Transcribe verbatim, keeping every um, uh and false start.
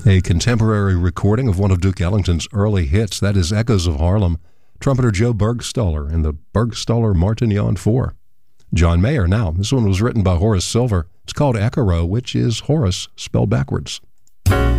A contemporary recording of one of Duke Ellington's early hits, that is Echoes of Harlem, trumpeter Joe Bergstoller in the Bergstoller Martignon four. John Mayer now. This one was written by Horace Silver. It's called Echo, which is Horace spelled backwards.